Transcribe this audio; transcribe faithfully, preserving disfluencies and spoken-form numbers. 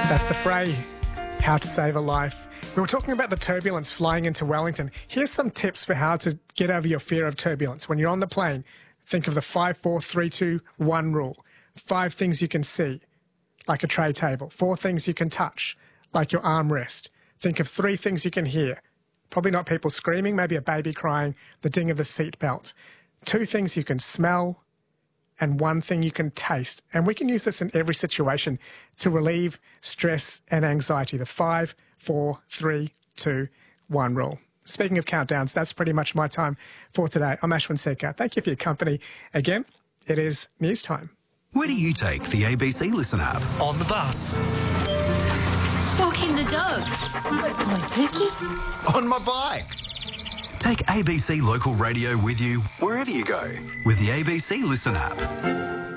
That's the fray, how to save a life. We were talking about the turbulence flying into Wellington. Here's some tips for how to get over your fear of turbulence. When you're on the plane, think of the five, four, three, two, one rule. Five things you can see, like a tray table. Four things you can touch, like your armrest. Think of three things you can hear. Probably not people screaming, maybe a baby crying, the ding of the seatbelt. Two things you can smell, and one thing you can taste. And we can use this in every situation to relieve stress and anxiety. The five, four, three, two, one rule. Speaking of countdowns, that's pretty much my time for today. I'm Ashwin Sekar. Thank you for your company. Again, it is news time. Where do you take the A B C Listen app? On the bus. Walking the dog. My Pookie. On my bike. Take A B C Local Radio with you wherever you go with the A B C Listen app.